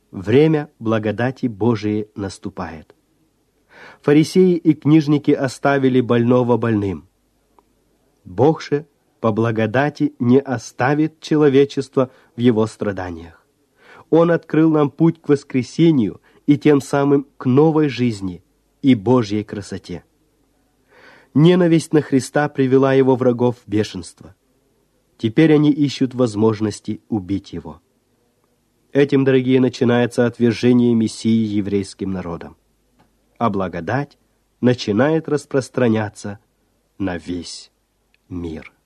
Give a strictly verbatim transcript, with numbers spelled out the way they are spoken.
Время благодати Божией наступает. Фарисеи и книжники оставили больного больным. Бог же по благодати не оставит человечество в его страданиях. Он открыл нам путь к воскресению и тем самым к новой жизни и Божьей красоте. Ненависть на Христа привела его врагов в бешенство. Теперь они ищут возможности убить его. Этим, дорогие, начинается отвержение Мессии еврейским народом. А благодать начинает распространяться на весь мир.